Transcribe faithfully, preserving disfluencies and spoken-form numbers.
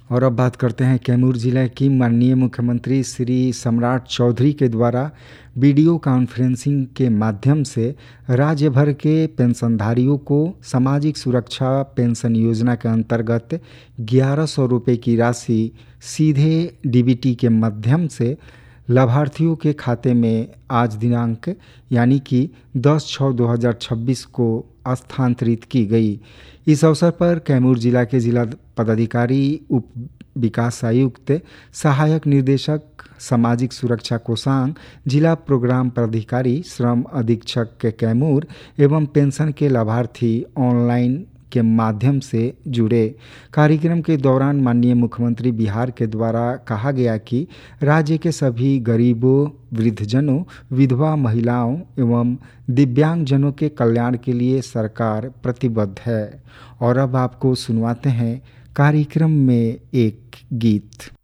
और अब बात करते हैं कैमूर जिले की माननीय मुख्यमंत्री श्री सम्राट चौधरी के द्वारा वीडियो कॉन्फ्रेंसिंग के माध्यम से राज्य भर के पेंशनधारियों को सामाजिक सुरक्षा पेंशन योजना के अंतर्गत ग्यारह सौ रुपये की राशि सीधे डीबीटी के माध्यम से लाभार्थियों के खाते में आज दिनांक यानी कि दस छः दो हज़ार छब्बीस को स्थानांतरित की गई। इस अवसर पर कैमूर जिला के जिला पदाधिकारी, उप विकास आयुक्त, सहायक निर्देशक सामाजिक सुरक्षा कोषांग, जिला प्रोग्राम पदाधिकारी, श्रम अधीक्षक के कैमूर एवं पेंशन के लाभार्थी ऑनलाइन के माध्यम से जुड़े। कार्यक्रम के दौरान माननीय मुख्यमंत्री बिहार के द्वारा कहा गया कि राज्य के सभी गरीबों, वृद्धजनों, विधवा महिलाओं एवं दिव्यांगजनों के कल्याण के लिए सरकार प्रतिबद्ध है। और अब आपको सुनवाते हैं कार्यक्रम में एक गीत।